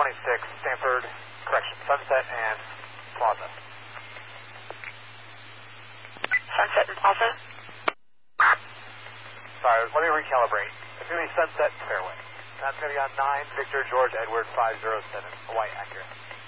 Stanford, correction, Sunset and Plaza. Sunset and Plaza? Sorry, let me recalibrate. It's going to be Sunset and Fairway. That's going to be on 9, Victor, George, Edward, 507, Hawaii, accurate.